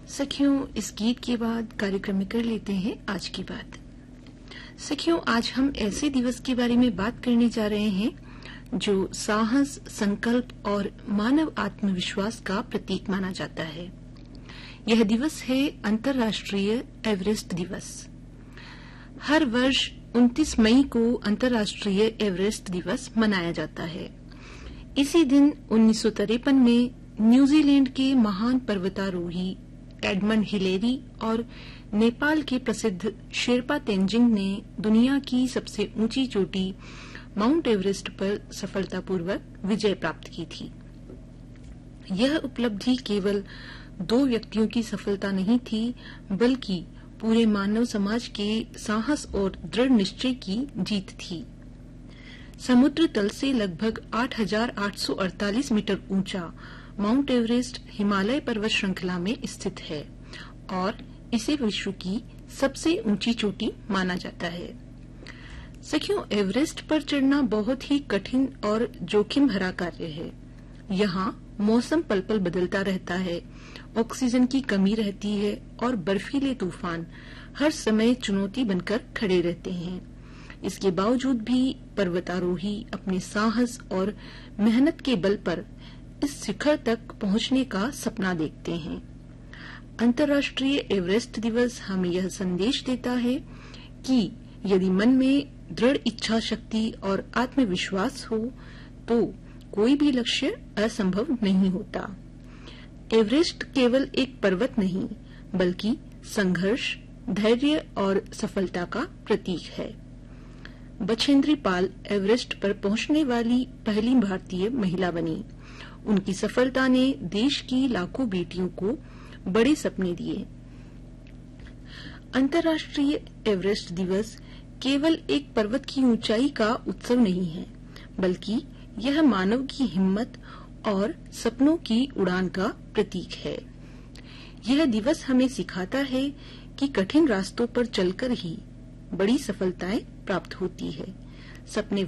सखियों, इस गीत के बाद कार्यक्रम में कर लेते हैं आज की बात। सखियों, आज हम ऐसे दिवस के बारे में बात करने जा रहे हैं जो साहस, संकल्प और मानव आत्मविश्वास का प्रतीक माना जाता है। यह दिवस है अंतर्राष्ट्रीय एवरेस्ट दिवस। हर वर्ष 29 मई को अंतर्राष्ट्रीय एवरेस्ट दिवस मनाया जाता है। इसी दिन 1953 में न्यूजीलैंड के महान पर्वतारोही एडमंड हिलेरी और नेपाल के प्रसिद्ध शेरपा तेंजिंग ने दुनिया की सबसे ऊंची चोटी माउंट एवरेस्ट पर सफलतापूर्वक विजय प्राप्त की थी। यह उपलब्धि केवल 2 व्यक्तियों की सफलता नहीं थी, बल्कि पूरे मानव समाज के साहस और दृढ़ निश्चय की जीत थी। समुद्र तल से लगभग 8,848 मीटर ऊंचा माउंट एवरेस्ट हिमालय पर्वत श्रृंखला में स्थित है और इसे विश्व की सबसे ऊंची चोटी माना जाता है। सखियों, एवरेस्ट पर चढ़ना बहुत ही कठिन और जोखिम भरा कार्य है। यहाँ मौसम पल पल बदलता रहता है, ऑक्सीजन की कमी रहती है और बर्फीले तूफान हर समय चुनौती बनकर खड़े रहते हैं। इसके बावजूद भी पर्वतारोही अपने साहस और मेहनत के बल पर इस शिखर तक पहुंचने का सपना देखते हैं। अंतर्राष्ट्रीय एवरेस्ट दिवस हमें यह संदेश देता है कि यदि मन में दृढ़ इच्छा शक्ति और आत्मविश्वास हो तो कोई भी लक्ष्य असंभव नहीं होता। एवरेस्ट केवल एक पर्वत नहीं, बल्कि संघर्ष, धैर्य और सफलता का प्रतीक है। बछेंद्री पाल एवरेस्ट पर पहुंचने वाली पहली भारतीय महिला बनी। उनकी सफलता ने देश की लाखों बेटियों को बड़े सपने दिए। अंतर्राष्ट्रीय एवरेस्ट दिवस केवल एक पर्वत की ऊंचाई का उत्सव नहीं है, बल्कि यह मानव की हिम्मत और सपनों की उड़ान का प्रतीक है। यह दिवस हमें सिखाता है कि कठिन रास्तों पर चलकर ही बड़ी सफलताएं प्राप्त होती है। सपने